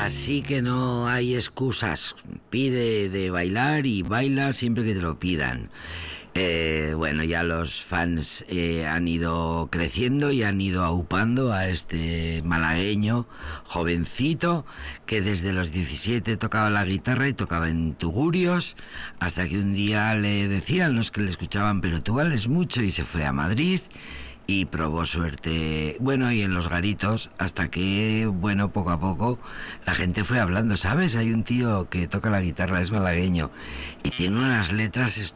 Así que no hay excusas. Pide de bailar y baila siempre que te lo pidan. Bueno, ya los fans han ido creciendo y han ido aupando a este malagueño jovencito que desde los 17 tocaba la guitarra y tocaba en tugurios, hasta que un día le decían los que le escuchaban: pero tú vales mucho, y se fue a Madrid y probó suerte, bueno, y en los garitos, hasta que, bueno, poco a poco la gente fue hablando. ¿Sabes? Hay un tío que toca la guitarra, es malagueño, y tiene unas letras